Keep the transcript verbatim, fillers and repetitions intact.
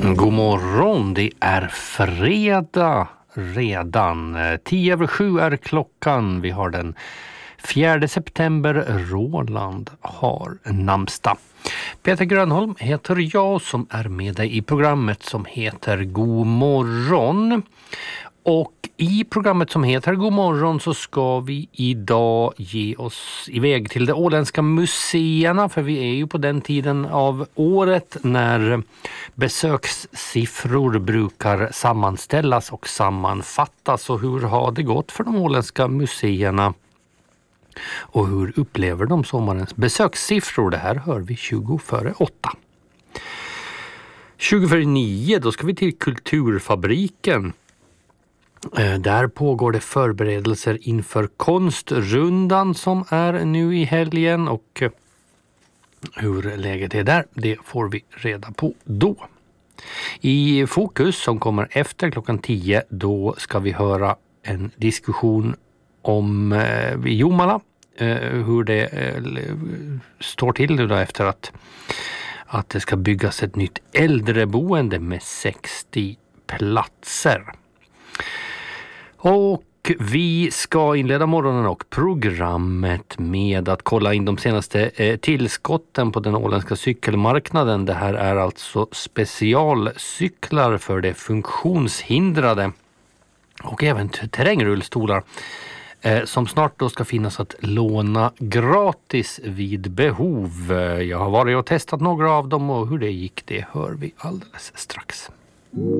God morgon, det är fredag redan. Tio över sju är klockan. Vi har den fjärde september. Roland har namnsdag. Peter Grönholm heter jag som är med dig i programmet som heter God morgon. Och i programmet som heter God morgon så ska vi idag ge oss iväg till de åländska museerna, för vi är ju på den tiden av året när besökssiffror brukar sammanställas och sammanfattas. Och hur har det gått för de åländska museerna? Och hur upplever de sommarens besökssiffror? Det här hör vi tjugo före åtta. tjugo före nio, då ska vi till Kulturfabriken. Där pågår det förberedelser inför konstrundan som är nu i helgen, och hur läget är där, det får vi reda på då. I Fokus som kommer efter klockan tio, då ska vi höra en diskussion om eh, Jomala, eh, hur det eh, står till nu då efter att, att det ska byggas ett nytt äldreboende med sextio platser. Och vi ska inleda morgonen och programmet med att kolla in de senaste eh, tillskotten på den åländska cykelmarknaden. Det här är alltså specialcyklar för de funktionshindrade och även terrängrullstolar eh, som snart då ska finnas att låna gratis vid behov. Jag har varit och testat några av dem och hur det gick, det hör vi alldeles strax.